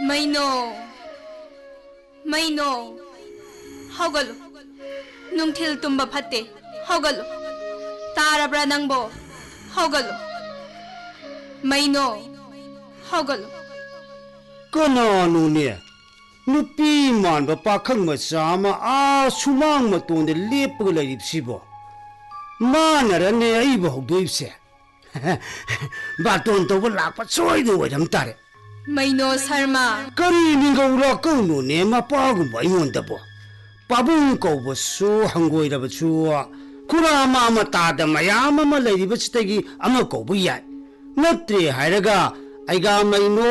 Maino, Maino, Hogalo, Nungtil tumba pate, Hogalo, Tarabra nangbo, Hogalo, Maino, Hogalo. Kana nunia, nupi man bapakang masama sumang matonde lepula ipsibo. Mana rane aiba hogdoipse. Baton to wala pa soy do wajam tare. Maino Sarma. Kari ningaura kauno ne mapagum ba imonda bo. Pabung ko bo so hangoi da chu. Kura ma ta da mayama ma lady bachitagi ama ko bu yai. Natri hairaga aiga maino